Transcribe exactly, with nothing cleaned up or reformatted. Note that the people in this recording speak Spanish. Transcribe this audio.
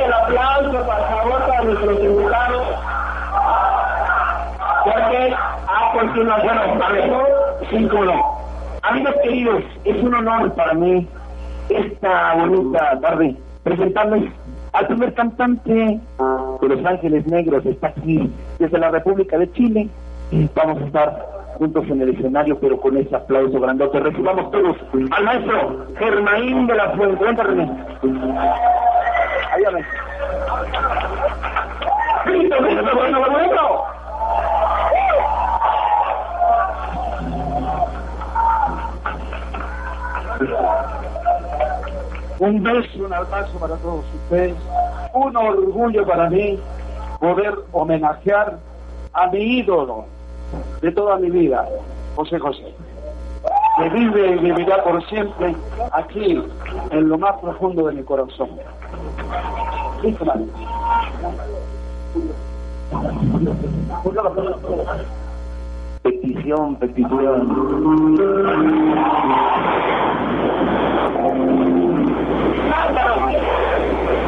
fuerte el aplauso, por favor, para nuestros invitados. Porque a continuación, a ver, sí, cómo no. Amigos queridos, es un honor para mí esta bonita tarde presentarles al primer cantante de Los Ángeles Negros. Está aquí desde la República de Chile. Vamos a estar juntos en el escenario, pero con ese aplauso grandote. Recibamos todos al maestro Germaín de la Fuente. Vente, René. Allá ven. ¡Listo, listo, bueno, bueno! Un beso, un abrazo para todos ustedes. Un orgullo para mí poder homenajear a mi ídolo de toda mi vida, José José, que vive y vivirá por siempre aquí, en lo más profundo de mi corazón. ¿Listo, man? Petición, petición.